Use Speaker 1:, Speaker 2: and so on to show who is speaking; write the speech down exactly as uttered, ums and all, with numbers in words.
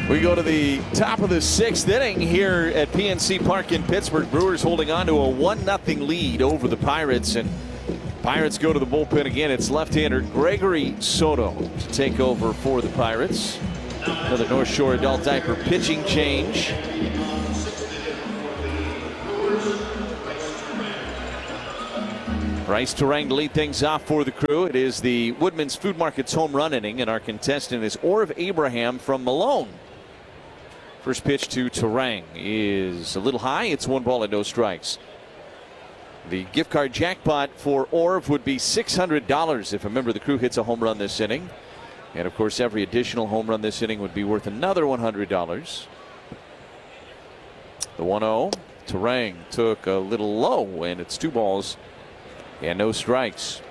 Speaker 1: We go to the top of the sixth inning here at P N C Park in Pittsburgh. Brewers holding on to a one nothing lead over the Pirates, and Pirates go to the bullpen again. It's left-hander Gregory Soto to take over for the Pirates. Another North Shore adult diaper pitching change. Bryce Turang to lead things off for the Crew. It is the Woodman's Food Market's home run inning, and our contestant is Orv Abraham from Malone. First pitch to Turang is a little high. It's one ball and no strikes. The gift card jackpot for Orv would be six hundred dollars if a member of the Crew hits a home run this inning. And of course, every additional home run this inning would be worth another one hundred dollars. The one oh. Turang took a little low, and it's two balls and no strikes.